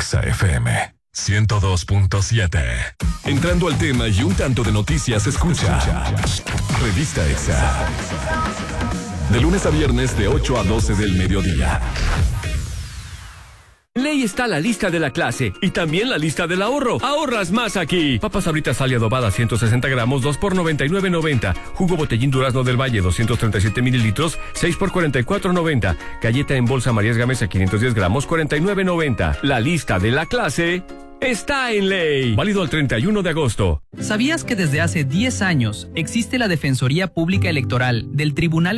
Exa FM 102.7. Entrando al tema y un tanto de noticias, escucha Revista Exa. De lunes a viernes de 8 a 12 del mediodía. Ley está la lista de la clase y también la lista del ahorro. Ahorras más aquí. Papas Sabritas Sally adobada 160 gramos, 2 por 99.90. Jugo Botellín Durazno del Valle 237 mililitros, 6 por 44.90. Galleta en bolsa Marías Gamesa 510 gramos, 49.90. La lista de la clase está en Ley. Válido al 31 de agosto. ¿Sabías que desde hace 10 años existe la Defensoría Pública Electoral del Tribunal